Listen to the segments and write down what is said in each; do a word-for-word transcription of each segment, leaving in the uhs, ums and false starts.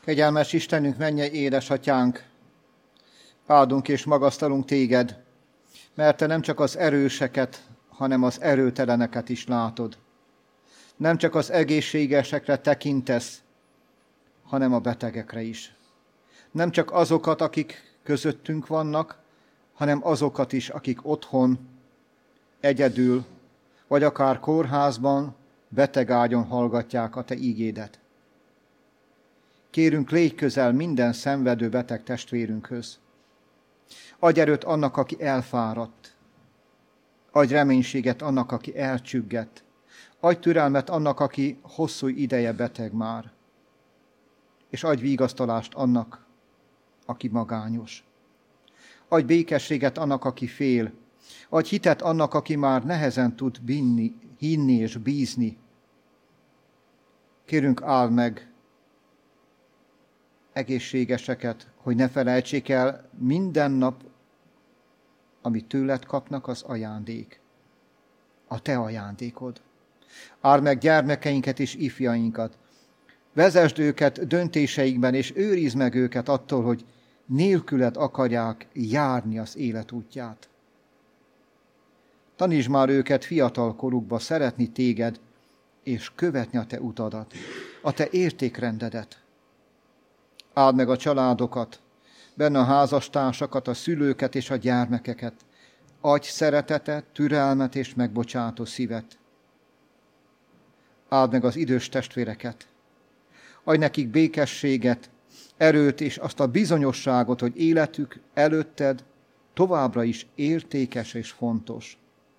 Kegyelmes Istenünk, mennyei édesatyánk, áldunk és magasztalunk téged, mert te nem csak az erőseket, hanem az erőteleneket is látod. Nem csak az egészségesekre tekintesz, hanem a betegekre is. Nem csak azokat, akik közöttünk vannak, hanem azokat is, akik otthon, egyedül, vagy akár kórházban, betegágyon hallgatják a te ígédet. Kérünk, légy közel minden szenvedő beteg testvérünkhöz. Adj erőt annak, aki elfáradt. Adj reménységet annak, aki elcsüggett. Adj türelmet annak, aki hosszú ideje beteg már. És adj vigasztalást annak, aki magányos. Adj békességet annak, aki fél. Adj hitet annak, aki már nehezen tud binni, hinni és bízni. Kérünk, áld meg egészségeseket, hogy ne felejtsék el minden nap, amit tőled kapnak, az ajándék. A te ajándékod. Áld meg gyermekeinket és ifjainkat. Vezesd őket döntéseikben, és őrizd meg őket attól, hogy nélküled akarják járni az élet útját. Tanítsd már őket fiatal korukba szeretni téged, és követni a te utadat, a te értékrendedet. Áld meg a családokat, benne a házastársakat, a szülőket és a gyermekeket. Adj szeretetet, türelmet és megbocsátó szívet. Áld meg az idős testvéreket. Adj nekik békességet, erőt és azt a bizonyosságot, hogy életük előtted továbbra is értékes és fontos.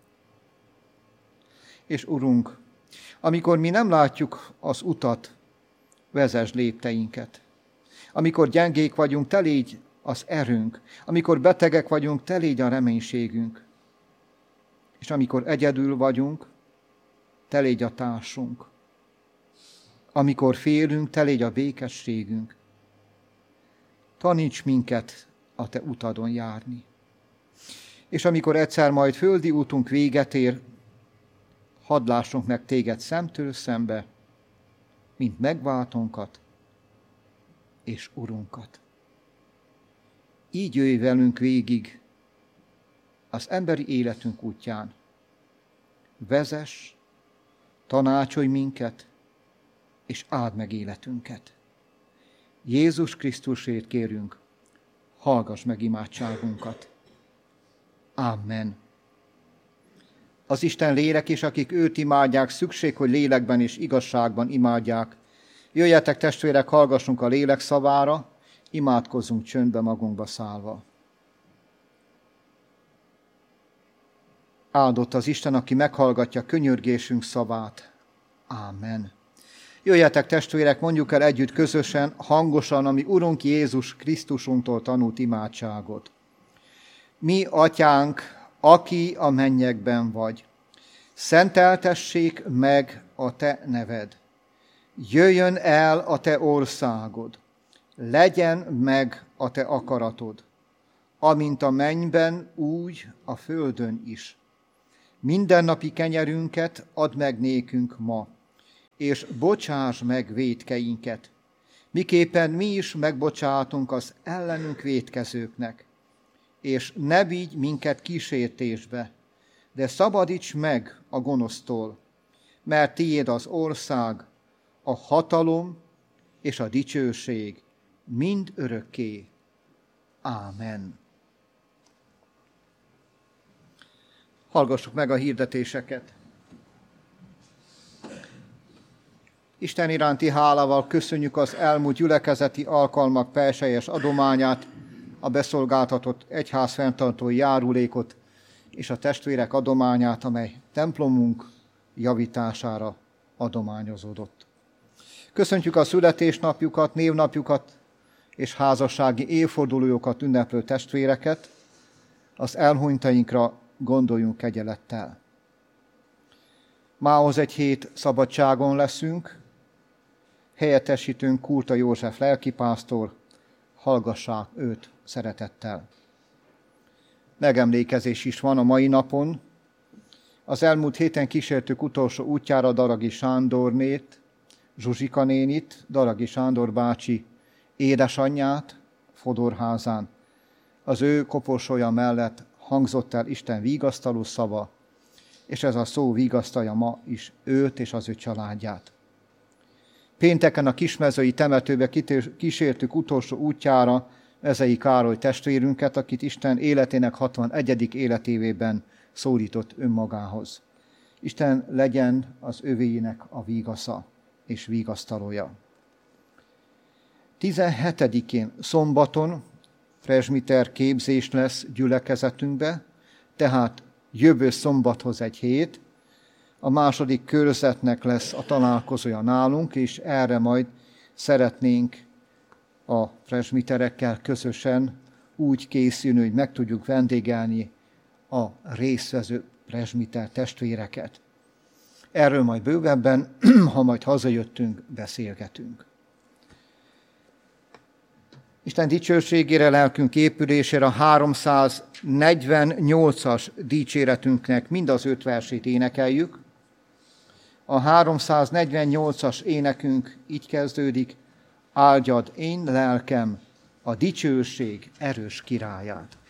És Urunk, amikor mi nem látjuk az utat, vezesd lépteinket. Amikor gyengék vagyunk, te légy az erőnk. Amikor betegek vagyunk, te légy a reménységünk. És amikor egyedül vagyunk, te légy a társunk. Amikor félünk, te légy a békességünk. Taníts minket a te utadon járni. És amikor egyszer majd földi útunk véget ér, hadd lássunk meg téged szemtől szembe, mint megváltónkat és Urunkat. Így jöjj velünk végig az emberi életünk útján. Vezess, tanácsolj minket, és áld meg életünket. Jézus Krisztusért kérünk, hallgass meg imádságunkat. Amen. Az Isten lélek is, akik őt imádják, szükség, hogy lélekben és igazságban imádják. Jöjjetek, testvérek, hallgassunk a lélek szavára, imádkozzunk csöndbe magunkba szállva. Áldott az Isten, aki meghallgatja könyörgésünk szavát. Ámen. Jöjjetek, testvérek, mondjuk el együtt közösen, hangosan, ami Urunk Jézus Krisztusunktól tanult imádságot. Mi, Atyánk, aki a mennyekben vagy, szenteltessék meg a te neved. Jöjjön el a te országod, legyen meg a te akaratod, amint a mennyben, úgy a földön is. Mindennapi kenyerünket add meg nékünk ma, és bocsáss meg vétkeinket, miképpen mi is megbocsátunk az ellenünk vétkezőknek. És ne vigy minket kísértésbe, de szabadíts meg a gonosztól, mert tiéd az ország, a hatalom és a dicsőség mind örökké. Ámen. Hallgassuk meg a hirdetéseket. Isten iránti hálával köszönjük az elmúlt gyülekezeti alkalmak perselyes adományát, a beszolgáltatott egyház fenntartói járulékot és a testvérek adományát, amely templomunk javítására adományozódott. Köszöntjük a születésnapjukat, névnapjukat és házassági évfordulójukat ünneplő testvéreket, az elhunytainkra gondoljunk kegyelettel. Mához egy hét szabadságon leszünk, helyettesítünk Kurta József lelkipásztor, hallgassák őt szeretettel. Megemlékezés is van a mai napon. Az elmúlt héten kísértük utolsó útjára Daragi Sándornét, Zsuzsika nénit, Daragi Sándor bácsi édesanyját Fodorházán. Az ő koporsója mellett hangzott el Isten vigasztaló szava, és ez a szó vigasztalja ma is őt és az ő családját. Pénteken a Kismezői temetőbe kísértük utolsó útjára Mezei Károly testvérünket, akit Isten életének hatvanegyedik életévében szólított önmagához. Isten legyen az övéinek a vígasza és vigasztalója. tizenhetedikén szombaton presbiter képzés lesz gyülekezetünkbe, tehát jövő szombathoz egy hét. A második körzetnek lesz a találkozója nálunk, és erre majd szeretnénk a presbiterekkel közösen úgy készülni, hogy meg tudjuk vendégelni a résztvevő presbiter testvéreket. Erről majd bővebben, ha majd hazajöttünk, beszélgetünk. Isten dicsőségére, lelkünk épülésére a háromszáznegyvennyolcas dicséretünknek mind az öt versét énekeljük. A háromszáznegyvennyolcas énekünk így kezdődik: áldjad én lelkem a dicsőség erős királyát.